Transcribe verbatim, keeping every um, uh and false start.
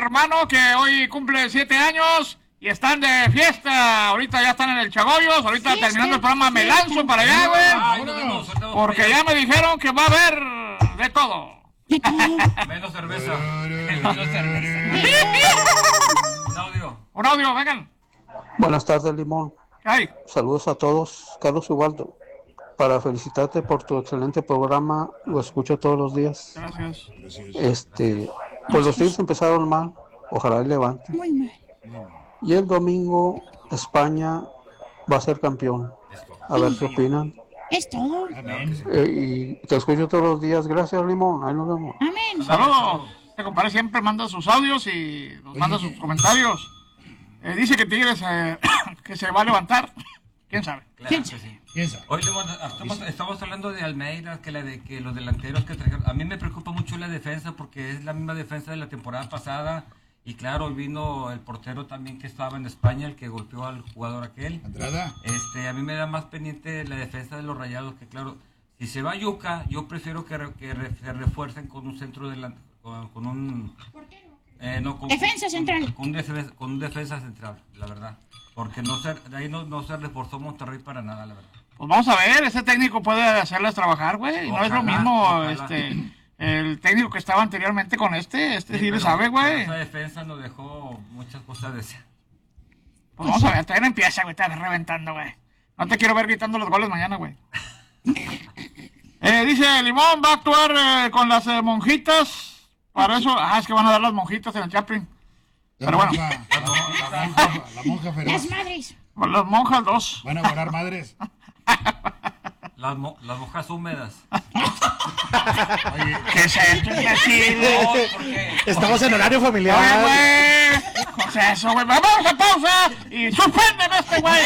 hermano que hoy cumple siete años y están de fiesta. Ahorita ya están en el Chagoyos. Ahorita fiesta, terminando el programa fiesta. Me lanzo para allá, güey. Ay, no, no, no, porque ya me dijeron que va a haber de todo. Menos cerveza. Menos cerveza. Un audio. Un audio, vengan. Buenas tardes, Limón. Ay. Saludos a todos. Carlos Ubaldo. Para felicitarte por tu excelente programa. Lo escucho todos los días. Gracias. Este, pues los Tigres empezaron mal. Ojalá y levanten. Muy mal. Y el domingo España va a ser campeón. A ver qué opinan. Es todo. Eh, y te escucho todos los días. Gracias, Limón. Ahí nos vemos. Amén. Saludos. Este compadre siempre manda sus audios y nos manda sus comentarios. Eh, dice que Tigres eh, que se va a levantar. ¿Quién sabe? Claro ¿Quién que sabe? sí. ¿Quién sabe? Hoy estamos, estamos hablando de Almeida, que, la de, que los delanteros que trajeron. A mí me preocupa mucho la defensa porque es la misma defensa de la temporada pasada. Y claro, vino el portero también que estaba en España, el que golpeó al jugador aquel. Andrada. Este, a mí me da más pendiente la defensa de los Rayados, que claro, si se va Yuca, yo prefiero que, re, que re, se refuercen con un centro delante, con, con un... Eh, no, con, Defensa central. Con, con, un defensa, con un defensa central, la verdad. Porque no se, de ahí no, no se reforzó Monterrey para nada, la verdad. Pues vamos a ver, ese técnico puede hacerles trabajar, güey. No es lo mismo, ojalá. este... El técnico que estaba anteriormente con este, este sí, sí le sabe, güey. Esa defensa nos dejó muchas cosas de ese. Pues vamos a ver, todavía no empieza, güey, está reventando, güey. No te quiero ver gritando los goles mañana, güey. eh, dice Limón, va a actuar eh, con las eh, monjitas. Para eso, ah, es que van a dar las monjitas en el Chaplin. La Pero monja, bueno. La monja, la monja, la monja feroz. Las madres. Con las monjas dos. Van a volar madres. Las, mo las mojas húmedas. Oye, ¿Qué es esto, imbécil? No, ¿por qué? Estamos en horario familiar. Oye, güey. ¿Qué es eso, güey? Vamos a pausa y suspéndeme este güey.